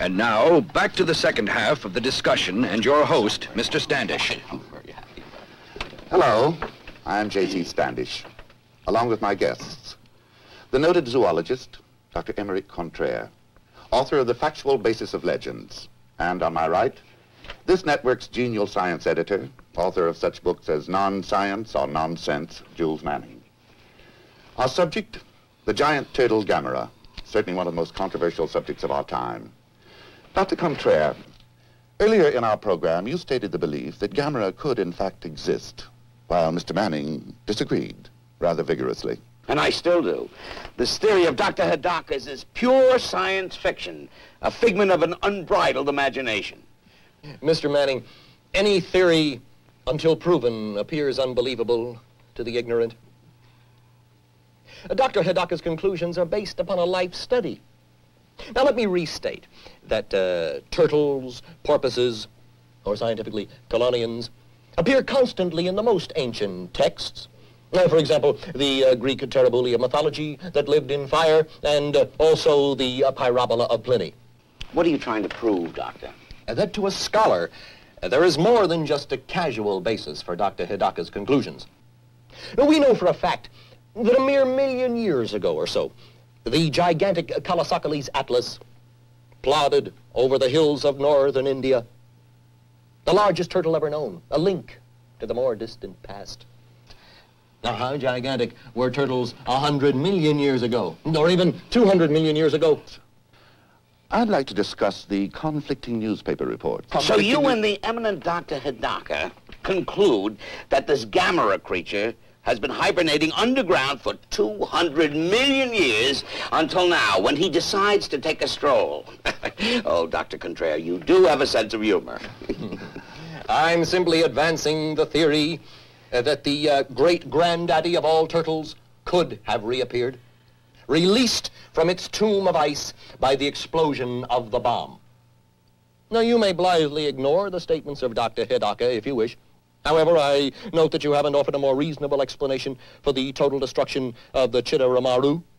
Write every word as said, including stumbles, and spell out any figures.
And now, back to the second half of the discussion and your host, Mister Standish. Hello, I'm J T Standish, along with my guests. The noted zoologist, Doctor Emeric Contraire, author of The Factual Basis of Legends. And on my right, this network's genial science editor, author of such books as Non-Science or Nonsense, Jules Manning. Our subject, the giant turtle Gamera, certainly one of the most controversial subjects of our time. Doctor Contraire, earlier in our program, you stated the belief that Gamera could in fact exist, while Mister Manning disagreed rather vigorously. And I still do. This theory of Doctor Hidaka's is pure science fiction, a figment of an unbridled imagination. Mister Manning, any theory, until proven, appears unbelievable to the ignorant. Doctor Hidaka's conclusions are based upon a life study. Now let me restate that uh, turtles, porpoises, or scientifically, chelonians, appear constantly in the most ancient texts. Uh, for example, the uh, Greek Terebuli of mythology that lived in fire, and uh, also the uh, Pyrobola of Pliny. What are you trying to prove, Doctor? Uh, that to a scholar, uh, there is more than just a casual basis for Doctor Hidaka's conclusions. Now, we know for a fact that a mere million years ago or so, the gigantic Kalasakalis Atlas plodded over the hills of northern India, the largest turtle ever known, a link to the more distant past. Now, how gigantic were turtles a hundred million years ago, or even two hundred million years ago? I'd like to discuss the conflicting newspaper reports. So you and the eminent Doctor Hidaka conclude that this Gamera creature has been hibernating underground for two hundred million years until now, when he decides to take a stroll. Oh, Doctor Contraire, you do have a sense of humor. I'm simply advancing the theory uh, that the uh, great-granddaddy of all turtles could have reappeared, released from its tomb of ice by the explosion of the bomb. Now, you may blithely ignore the statements of Doctor Hidaka if you wish. However, I note that you haven't offered a more reasonable explanation for the total destruction of the Chitara Maru.